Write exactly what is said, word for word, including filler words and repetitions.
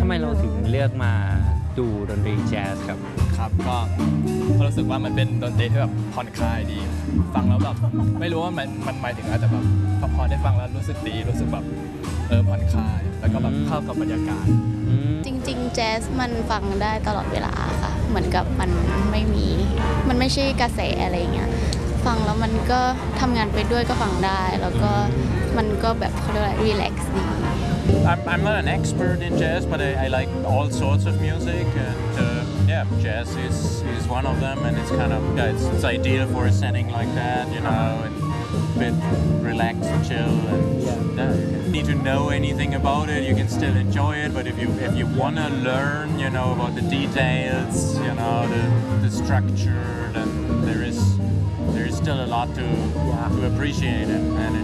ไมเราถึงเลือกมาดูดนตรีแจ๊สครับครับก็ก็รู้สึกว่ามันเป็นดนตรีที่แบบผ่อนคลายดีฟังแล้วแบบไม่รู้ว่ามันมันหมายถึงอะไรแต่แบบพอได้ฟังแล้วรู้สึกดีรู้สึกแบบเออผ่อนคลายแล้วก็แบบเข้ากับบรรยากาศจริงๆแจ๊สมันฟังได้ตลอดเวลาค่ะเหมือนกับมันไม่มีมันไม่ใช่กระแสอะไรเงี้ยฟังแล้วมันก็ทำงานไปด้วยก็ฟังได้แล้วก็มันก็แบบเขาเรียกว่ารีแลกซ์ดี I'm, I'm not an expert in jazz, but I, I like all sorts of music, and uh, yeah, jazz is, is one of them, and it's kind of yeah, it's, it's ideal for a setting like that, you know, and a bit relaxed and chill, and yeah, you need to know anything about it, you can still enjoy it, but if you if you want to learn, you know, about the details, you know, the, the structure, then there is there is still a lot to to appreciate and, and